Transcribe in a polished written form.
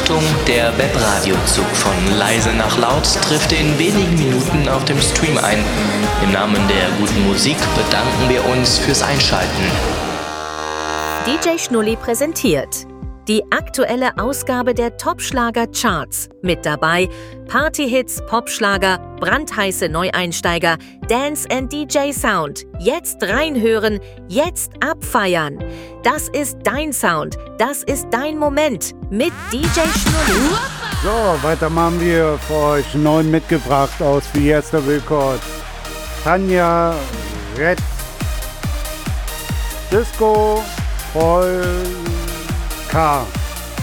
Achtung, der Webradiozug von leise nach laut trifft in wenigen Minuten auf dem Stream ein. Im Namen der guten Musik bedanken wir uns fürs Einschalten. DJ Schnulli präsentiert die aktuelle Ausgabe der Top-Schlager-Charts. Mit dabei Partyhits, Popschlager, brandheiße Neueinsteiger, Dance and DJ Sound. Jetzt reinhören, jetzt abfeiern. Das ist dein Sound, das ist dein Moment mit DJ Schnulli. So, weiter machen wir für euch 9 mitgebracht aus Fiesta Records. Tanja, Red, Disco, Paul K.